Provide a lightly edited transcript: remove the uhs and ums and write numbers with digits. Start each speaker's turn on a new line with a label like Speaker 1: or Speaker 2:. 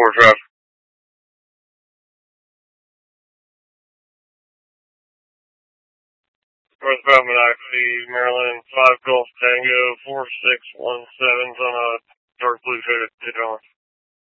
Speaker 1: 4 traffic. Northbound Monocacy, Maryland, 5 Golf Tango, 4617 on a dark blue Tacoma.